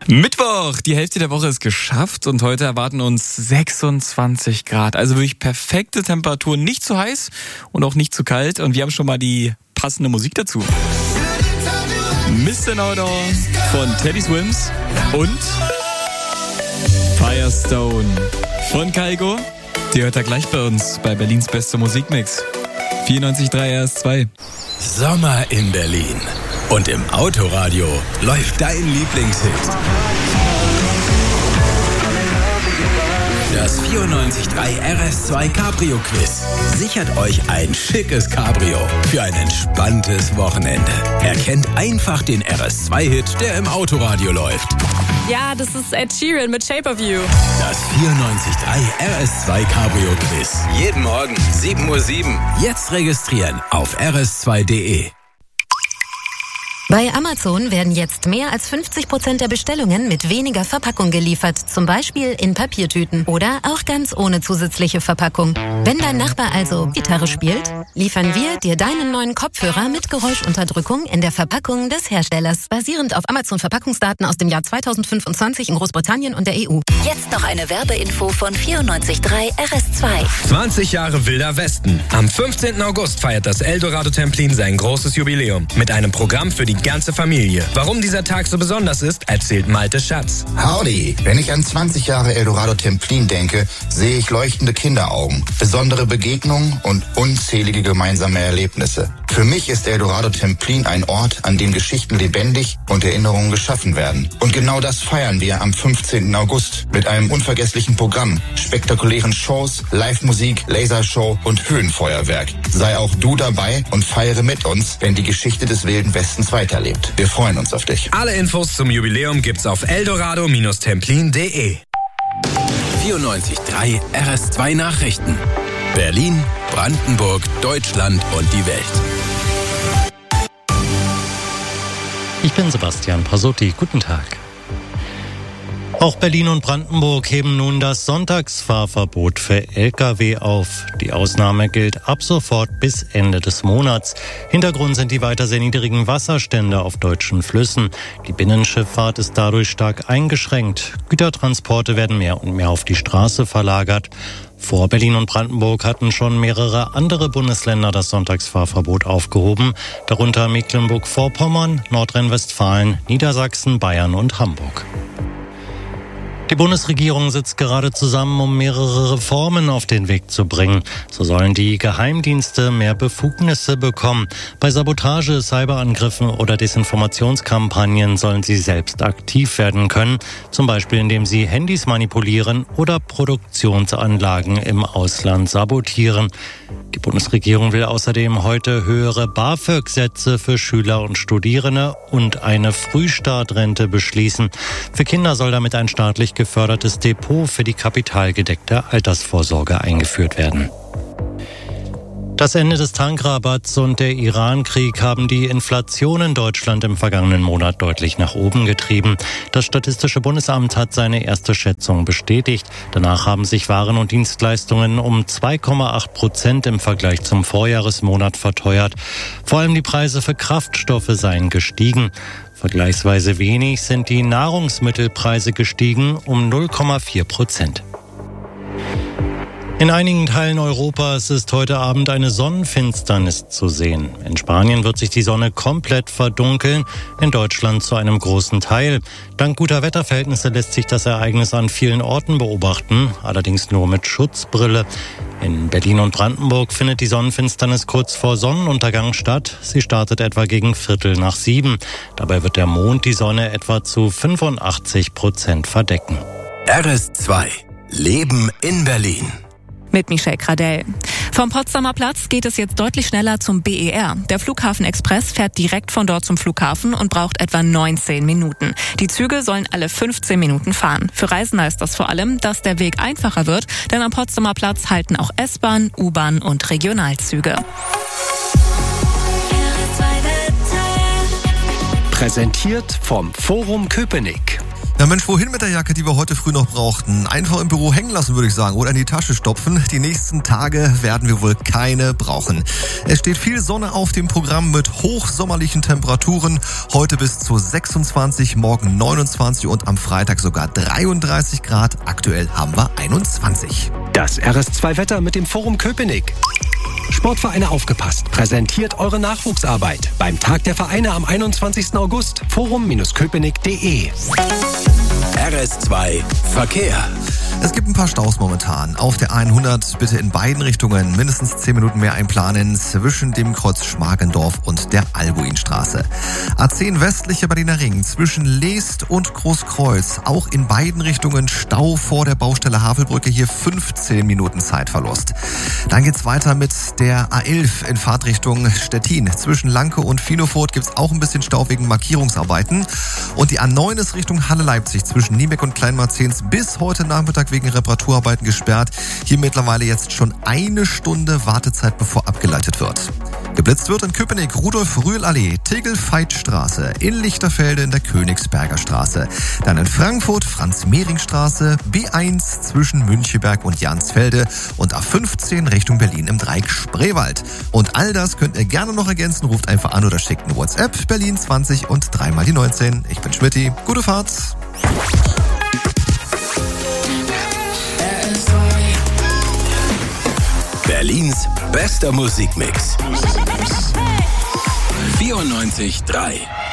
Mittwoch, die Hälfte der Woche ist geschafft und heute erwarten uns 26 Grad. Also wirklich perfekte Temperatur, nicht zu heiß und auch nicht zu kalt. Und wir haben schon mal die passende Musik dazu. Mr. Know-It-All von Teddy Swims und Firestone von Kygo. Die hört er gleich bei uns bei Berlins bester Musikmix. 94.3 RS2. Sommer in Berlin. Und im Autoradio läuft dein Lieblingshit. Das 94.3 RS2 Cabrio Quiz sichert euch ein schickes Cabrio für ein entspanntes Wochenende. Erkennt einfach den RS2-Hit, der im Autoradio läuft. Ja, das ist Ed Sheeran mit Shape of You. Das 94.3 RS2 Cabrio Quiz. Jeden Morgen 7:07 Uhr. Jetzt registrieren auf rs2.de. Bei Amazon werden jetzt mehr als 50% der Bestellungen mit weniger Verpackung geliefert. Zum Beispiel in Papiertüten oder auch ganz ohne zusätzliche Verpackung. Wenn dein Nachbar also Gitarre spielt, liefern wir dir deinen neuen Kopfhörer mit Geräuschunterdrückung in der Verpackung des Herstellers. Basierend auf Amazon-Verpackungsdaten aus dem Jahr 2025 in Großbritannien und der EU. Jetzt noch eine Werbeinfo von 94.3 RS2. 20 Jahre Wilder Westen. Am 15. August feiert das Eldorado Templin sein großes Jubiläum mit einem Programm für die ganze Familie. Warum dieser Tag so besonders ist, erzählt Malte Schatz. Howdy! Wenn ich an 20 Jahre Eldorado Templin denke, sehe ich leuchtende Kinderaugen, besondere Begegnungen und unzählige gemeinsame Erlebnisse. Für mich ist Eldorado Templin ein Ort, an dem Geschichten lebendig und Erinnerungen geschaffen werden. Und genau das feiern wir am 15. August mit einem unvergesslichen Programm, spektakulären Shows, Live-Musik, Lasershow und Höhenfeuerwerk. Sei auch du dabei und feiere mit uns, wenn die Geschichte des Wilden Westens weiterlebt. Wir freuen uns auf dich. Alle Infos zum Jubiläum gibt's auf eldorado-templin.de. 94.3 RS2 Nachrichten. Berlin, Brandenburg, Deutschland und die Welt. Ich bin Sebastian Pasotti. Guten Tag. Auch Berlin und Brandenburg heben nun das Sonntagsfahrverbot für Lkw auf. Die Ausnahme gilt ab sofort bis Ende des Monats. Hintergrund sind die weiter sehr niedrigen Wasserstände auf deutschen Flüssen. Die Binnenschifffahrt ist dadurch stark eingeschränkt. Gütertransporte werden mehr und mehr auf die Straße verlagert. Vor Berlin und Brandenburg hatten schon mehrere andere Bundesländer das Sonntagsfahrverbot aufgehoben, darunter Mecklenburg-Vorpommern, Nordrhein-Westfalen, Niedersachsen, Bayern und Hamburg. Die Bundesregierung sitzt gerade zusammen, um mehrere Reformen auf den Weg zu bringen. So sollen die Geheimdienste mehr Befugnisse bekommen. Bei Sabotage, Cyberangriffen oder Desinformationskampagnen sollen sie selbst aktiv werden können. Zum Beispiel, indem sie Handys manipulieren oder Produktionsanlagen im Ausland sabotieren. Die Bundesregierung will außerdem heute höhere BAföG-Sätze für Schüler und Studierende und eine Frühstartrente beschließen. Für Kinder soll damit ein staatlich gefördertes Depot für die kapitalgedeckte Altersvorsorge eingeführt werden. Das Ende des Tankrabatts und der Iran-Krieg haben die Inflation in Deutschland im vergangenen Monat deutlich nach oben getrieben. Das Statistische Bundesamt hat seine erste Schätzung bestätigt. Danach haben sich Waren und Dienstleistungen um 2,8% im Vergleich zum Vorjahresmonat verteuert. Vor allem die Preise für Kraftstoffe seien gestiegen. Vergleichsweise wenig sind die Nahrungsmittelpreise gestiegen um 0,4%. In einigen Teilen Europas ist heute Abend eine Sonnenfinsternis zu sehen. In Spanien wird sich die Sonne komplett verdunkeln, in Deutschland zu einem großen Teil. Dank guter Wetterverhältnisse lässt sich das Ereignis an vielen Orten beobachten, allerdings nur mit Schutzbrille. In Berlin und Brandenburg findet die Sonnenfinsternis kurz vor Sonnenuntergang statt. Sie startet etwa gegen 6:45. Dabei wird der Mond die Sonne etwa zu 85% verdecken. RS2. Leben in Berlin. Mit Michelle Gradell. Vom Potsdamer Platz geht es jetzt deutlich schneller zum BER. Der Flughafen Express fährt direkt von dort zum Flughafen und braucht etwa 19 Minuten. Die Züge sollen alle 15 Minuten fahren. Für Reisende heißt das vor allem, dass der Weg einfacher wird, denn am Potsdamer Platz halten auch S-Bahn, U-Bahn und Regionalzüge. Präsentiert vom Forum Köpenick. Mensch, wohin mit der Jacke, die wir heute früh noch brauchten? Einfach im Büro hängen lassen, würde ich sagen, oder in die Tasche stopfen. Die nächsten Tage werden wir wohl keine brauchen. Es steht viel Sonne auf dem Programm mit hochsommerlichen Temperaturen. Heute bis zu 26, morgen 29 und am Freitag sogar 33 Grad. Aktuell haben wir 21. Das RS2-Wetter mit dem Forum Köpenick. Sportvereine aufgepasst, präsentiert eure Nachwuchsarbeit beim Tag der Vereine am 21. August. Forum-köpenick.de. RS2 Verkehr. Es gibt ein paar Staus momentan. Auf der 100 bitte in beiden Richtungen mindestens 10 Minuten mehr einplanen zwischen dem Kreuz Schmargendorf und der Albuinstraße. A10 westlicher Berliner Ring zwischen Leest und Großkreuz. Auch in beiden Richtungen Stau vor der Baustelle Havelbrücke. Hier 15 Minuten Zeitverlust. Dann geht's weiter mit der A11 in Fahrtrichtung Stettin. Zwischen Lanke und Finofurt gibt's auch ein bisschen Stau wegen Markierungsarbeiten. Und die A9 ist Richtung Halle-Leipzig zwischen Niebeck und Kleinmarzens bis heute Nachmittag wegen Reparaturarbeiten gesperrt. Hier mittlerweile jetzt schon 1 Stunde Wartezeit, bevor abgeleitet wird. Geblitzt wird in Köpenick Rudolf-Rühl-Allee, Tegel-Veit-Straße, in Lichterfelde in der Königsberger Straße. Dann in Frankfurt Franz-Mehring-Straße, B1 zwischen Müncheberg und Jansfelde und A15 Richtung Berlin im Dreieck Spreewald. Und all das könnt ihr gerne noch ergänzen. Ruft einfach an oder schickt eine WhatsApp Berlin 20 und 3 mal die 19. Ich bin Schmitty. Gute Fahrt. Berlins bester Musikmix. 94.3